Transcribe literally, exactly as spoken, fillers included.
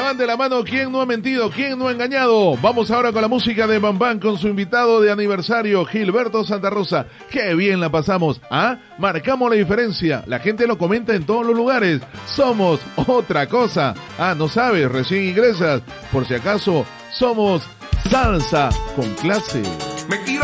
Levante la mano, ¿quién no ha mentido? ¿Quién no ha engañado? Vamos ahora con la música de Bam Bam con su invitado de aniversario, Gilberto Santa Rosa. ¡Qué bien la pasamos! ¿Ah? Marcamos la diferencia. La gente lo comenta en todos los lugares. Somos otra cosa. Ah, ¿no sabes? Recién ingresas. Por si acaso, somos salsa con clase. Me quiero